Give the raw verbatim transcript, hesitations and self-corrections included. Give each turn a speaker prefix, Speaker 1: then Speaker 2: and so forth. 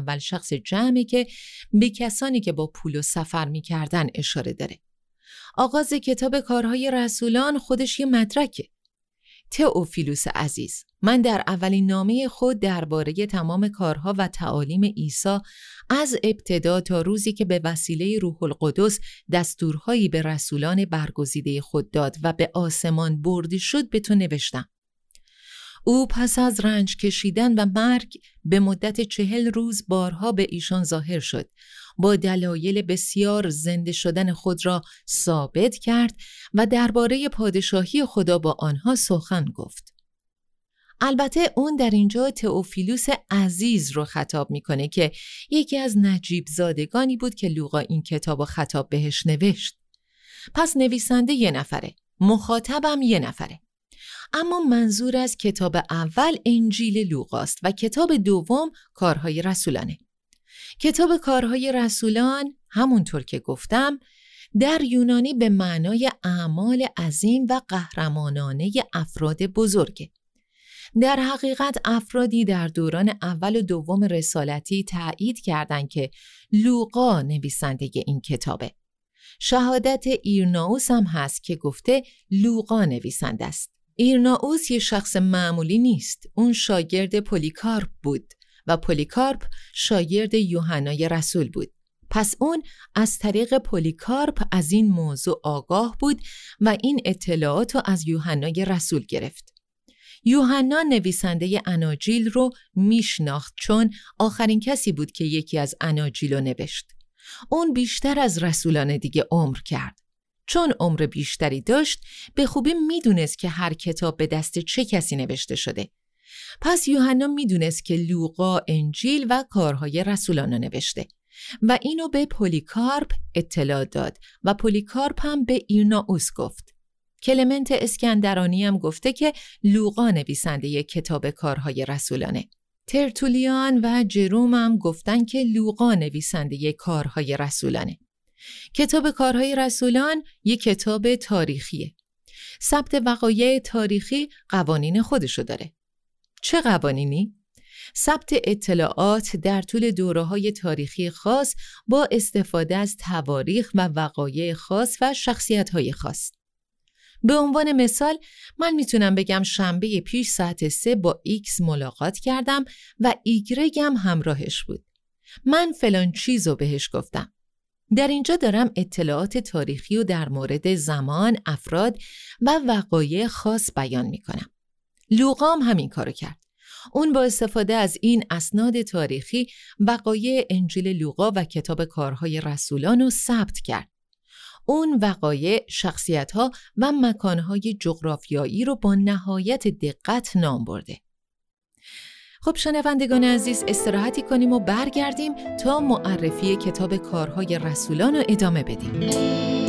Speaker 1: اول شخص جمعه که به کسانی که با پول و سفر می‌کردن اشاره داره. آغاز کتاب کارهای رسولان خودش یه مدرکه. تئوفیلوس عزیز، من در اولین نامه خود درباره تمام کارها و تعالیم عیسی از ابتدا تا روزی که به وسیله روح القدس دستورهایی به رسولان برگزیده خود داد و به آسمان برده شد به تو نوشتم. او پس از رنج کشیدن و مرگ به مدت چهل روز بارها به ایشان ظاهر شد، با دلایل بسیار زنده شدن خود را ثابت کرد و درباره پادشاهی خدا با آنها سخن گفت. البته اون در اینجا تئوفیلوس عزیز رو خطاب میکنه که یکی از نجیب زادگانی بود که لوقا این کتاب رو خطاب بهش نوشت. پس نویسنده یه نفره، مخاطبم یه نفره. اما منظور از کتاب اول انجیل لوقاست و کتاب دوم کارهای رسولانه. کتاب کارهای رسولان همونطور که گفتم در یونانی به معنای اعمال عظیم و قهرمانانه افراد بزرگه. در حقیقت افرادی در دوران اول و دوم رسالتی تأیید کردند که لوقا نویسنده این کتابه. شهادت ایرناوس هم هست که گفته لوقا نویسنده است. ایرناوس یه شخص معمولی نیست. اون شاگرد پولیکارپ بود و پولیکارپ شاگرد یوحنای رسول بود. پس اون از طریق پولیکارپ از این موضوع آگاه بود و این اطلاعات رو از یوحنای رسول گرفت. یوحنا نویسنده اناجیل رو میشناخت چون آخرین کسی بود که یکی از اناجیل رو نوشت. اون بیشتر از رسولان دیگه عمر کرد. چون عمر بیشتری داشت به خوبی میدونست که هر کتاب به دست چه کسی نوشته شده. پس یوحنا میدونست که لوقا انجیل و کارهای رسولان رو نوشته و اینو به پولیکارپ اطلاع داد و پولیکارپ هم به ایرناوس گفت. کلمنت اسکندرانی هم گفته که لوقا نویسنده کتاب کارهای رسولانه. ترتولیان و جروم هم گفتن که لوقا نویسنده کارهای رسولانه. کتاب کارهای رسولان یک کتاب تاریخیه. ثبت وقایع تاریخی قوانین خودشو داره. چه قوانینی؟ ثبت اطلاعات در طول دوره‌های تاریخی خاص با استفاده از تواریخ و وقایع خاص و شخصیت‌های خاص. به عنوان مثال من میتونم بگم شنبه پیش ساعت سه با ایکس ملاقات کردم و ایگرگ هم همراهش بود. من فلان چیزو بهش گفتم. در اینجا دارم اطلاعات تاریخی رو در مورد زمان، افراد و وقایع خاص بیان میکنم. لوقا هم همین کارو کرد. اون با استفاده از این اسناد تاریخی وقایع انجیل لوقا و کتاب کارهای رسولان رو ثبت کرد. اون وقایع، شخصیت‌ها و مکان‌های جغرافیایی رو با نهایت دقت نام برده. خب شنوندگان عزیز، استراحتی کنیم و برگردیم تا معرفی کتاب کارهای رسولان رو ادامه بدیم.